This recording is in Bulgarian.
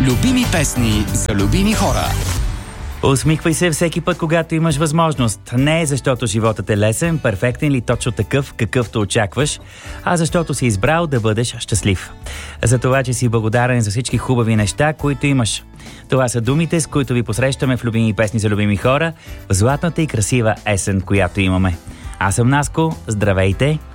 Любими песни за любими хора. Усмихвай се всеки път, когато имаш възможност. Не защото животът е лесен, перфектен или точно такъв, какъвто очакваш, а защото си избрал да бъдеш щастлив. За това, че си благодарен за всички хубави неща, които имаш. Това са думите, с които ви посрещаме в Любими песни за любими хора в златната и красива есен, която имаме. Аз съм Наско, здравейте